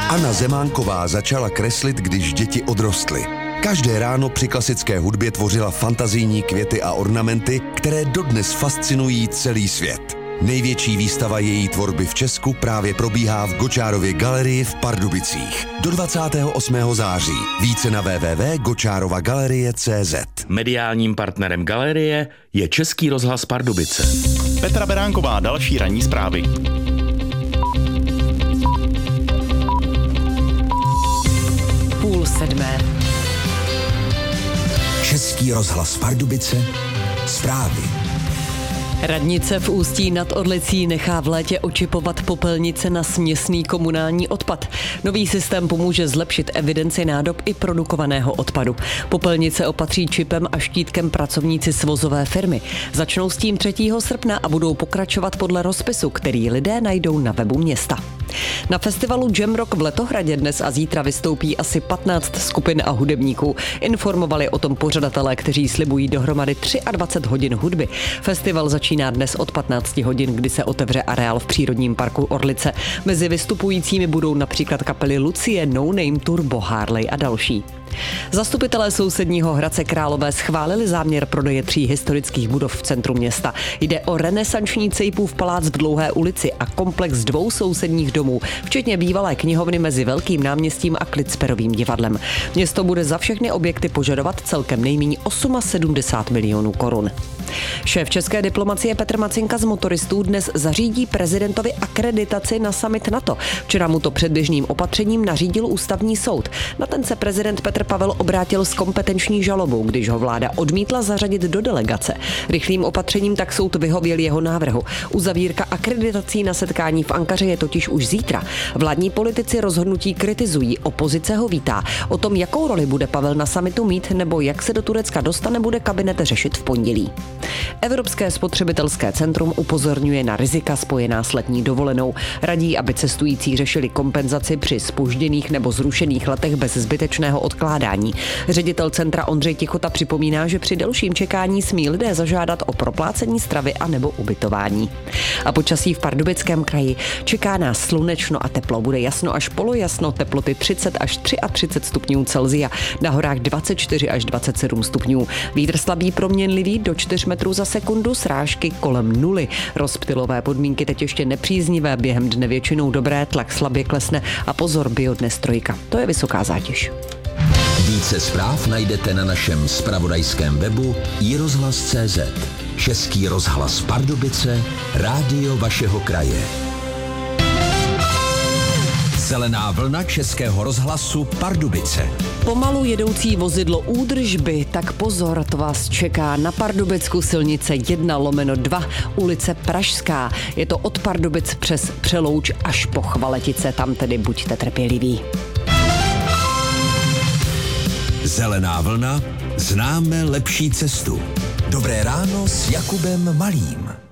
Anna Zemánková začala kreslit, když děti odrostly. Každé ráno při klasické hudbě tvořila fantazijní květy a ornamenty, které dodnes fascinují celý svět. Největší výstava její tvorby v Česku právě probíhá v Gočárově galerii v Pardubicích. Do 28. září. Více na www.gočarovagalerie.cz. Mediálním partnerem galerie je Český rozhlas Pardubice. Petra Beránková, další ranní zprávy. Půl sedmé. Český rozhlas Pardubice. Zprávy. Radnice v Ústí nad Orlicí nechá v létě očipovat popelnice na směsný komunální odpad. Nový systém pomůže zlepšit evidenci nádob i produkovaného odpadu. Popelnice opatří čipem a štítkem pracovníci svozové firmy. Začnou s tím 3. srpna a budou pokračovat podle rozpisu, který lidé najdou na webu města. Na festivalu Jamrock v Letohradě dnes a zítra vystoupí asi 15 skupin a hudebníků. Informovali o tom pořadatelé, kteří slibují dohromady 23 hodin hudby. Festival začíná dnes od 15 hodin, kdy se otevře areál v přírodním parku Orlice. Mezi vystupujícími budou například kapely Lucie, No Name, Turbo, Harley a další. Zastupitelé sousedního Hradce Králové schválili záměr prodeje 3 historických budov v centru města. Jde o renesanční Cejpův palác v Dlouhé ulici a komplex 2 sousedních domů, včetně bývalé knihovny mezi Velkým náměstím a Klitsperovým divadlem. Město bude za všechny objekty požadovat celkem nejméně 78 milionů korun. Šéf české diplomacie Petr Macinka z motoristů dnes zařídí prezidentovi akreditaci na summit NATO. Včera mu to předběžným opatřením nařídil ústavní soud. Na ten se prezident Petr Pavel obrátil s kompetenční žalobou, když ho vláda odmítla zařadit do delegace. Rychlým opatřením tak soud vyhověl jeho návrhu. Uzavírka akreditací na setkání v Ankaře je totiž už zítra. Vládní politici rozhodnutí kritizují, opozice ho vítá. O tom, jakou roli bude Pavel na summitu mít nebo jak se do Turecka dostane, bude kabinet řešit v pondělí. Evropské spotřebitelské centrum upozorňuje na rizika spojená s letní dovolenou. Radí, aby cestující řešili kompenzaci při zpožděných nebo zrušených letech bez zbytečného odkládání. Ředitel centra Ondřej Tichota připomíná, že při delším čekání smí lidé zažádat o proplácení stravy a nebo ubytování. A počasí v Pardubickém kraji čeká nás slunečno a teplo. Bude jasno až polojasno, teploty 30 až 33 stupňů Celsia, na horách 24 až 27 stupňů. Vítr slabý proměnlivý do 4 metrů za sekundu, srážky kolem 0. Rozptylové podmínky teď ještě nepříznivé, během dne většinou dobré, tlak slabě klesne a pozor, biodnes 3. To je vysoká zátěž. Více zpráv najdete na našem zpravodajském webu iRozhlas.cz. Český rozhlas Pardubice, rádio vašeho kraje. Zelená vlna Českého rozhlasu Pardubice. Pomalu jedoucí vozidlo údržby, tak pozor, to vás čeká na Pardubicku silnice 1/2, ulice Pražská. Je to od Pardubic přes Přelouč až po Chvaletice, tam tedy buďte trpěliví. Zelená vlna, známe lepší cestu. Dobré ráno s Jakubem Malým.